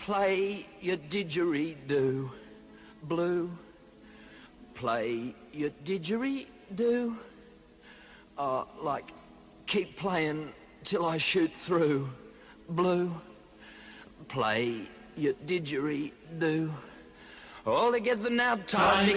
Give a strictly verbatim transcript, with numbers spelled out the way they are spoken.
Play your didgeridoo, blue. Play your didgeridoo. Uh, like, keep playing till I shoot through, blue. Play your didgeridoo. All together now, time.